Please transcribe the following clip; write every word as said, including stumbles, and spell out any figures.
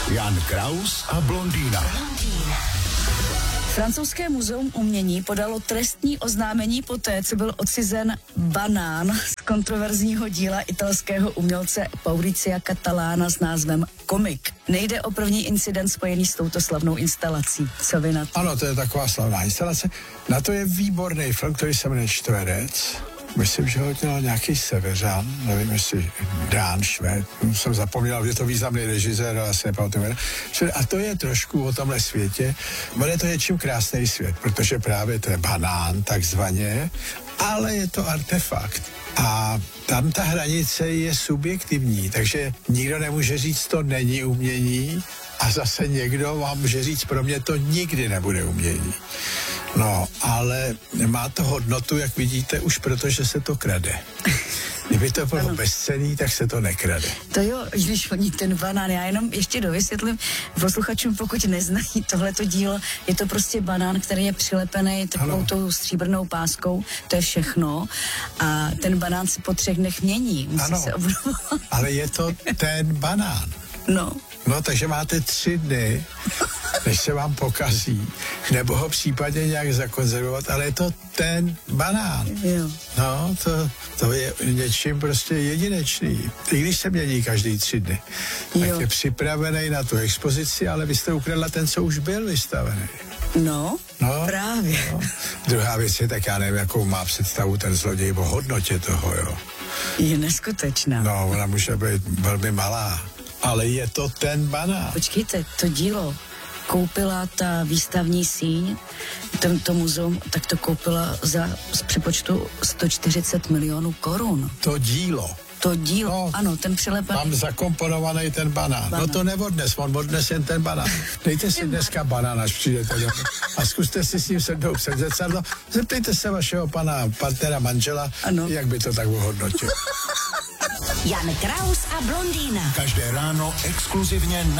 Jan Kraus a blondýna. Francouzské muzeum umění podalo trestní oznámení poté, co byl odcizen banán z kontroverzního díla italského umělce Mauricia Catalana s názvem Komik. Nejde o první incident spojený s touto slavnou instalací. Co vy na to? Ano, to je taková slavná instalace. Na to je výborný film, který se jmenuje Čtverec. Myslím, že ho dělal nějaký Seveřan, nevím, jestli Dán, Švéd, jsem zapomněl, že to významný režisér, ale asi nepamatuji. A to je trošku o tomhle světě, ale to je čím krásný svět, protože právě to je banán, takzvaně, ale je to artefakt. A tam ta hranice je subjektivní, takže nikdo nemůže říct, to není umění, a zase někdo vám může říct, pro mě to nikdy nebude umění. No, ale má to hodnotu, jak vidíte, už protože se to krade. Kdyby to bylo bezcenný, tak se to nekrade. To jo, když oni ten banán, já jenom ještě dovysvětlím posluchačům, pokud neznají tohleto dílo, je to prostě banán, který je přilepený takovou ano. tou stříbrnou páskou, to je všechno. A ten banán se po třech dnech mění, musí ano, se obnovovat. Ale je to ten banán. No. No, takže máte tři dny, než se vám pokazí, nebo ho případně nějak zakonzervovat, ale je to ten banán. Jo. No, to, to je něčím prostě jedinečný. I když se mění každý tři dny, tak jo. je připravený na tu expozici, ale vy jste ukradla ten, co už byl vystavený. No, no právě. No. Druhá věc je, tak já nevím, jakou má představu ten zloděj o hodnotě toho, jo. Je neskutečná. No, ona může být velmi malá. Ale je to ten banán. Počkejte, to dílo koupila ta výstavní síň, tento muzeum, tak to koupila za z přepočtu sto čtyřicet milionů korun. To dílo. To dílo, no, ano, ten přilepený. Mám zakomponovaný ten banán. banán. No to neodnes, on odnes jen ten banán. Dejte si dneska banán, až přijdete domů. A zkuste si s ním sednout před zrcadlo. Zeptejte se vašeho pana partnera, manžela, ano. jak by to tak ohodnotil. Jan Kraus a blondýna. Každé ráno exkluzivně na